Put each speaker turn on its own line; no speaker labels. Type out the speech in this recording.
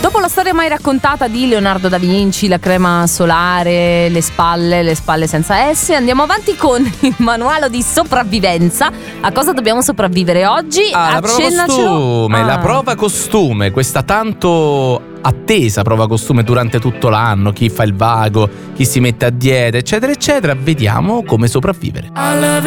Dopo la storia mai raccontata di Leonardo da Vinci, la crema solare, le spalle senza S, andiamo avanti con il manuale di sopravvivenza. A cosa dobbiamo sopravvivere oggi?
La prova costume, la prova costume, questa tanto attesa prova costume durante tutto l'anno, chi fa il vago, chi si mette a dieta, eccetera eccetera. Vediamo come sopravvivere.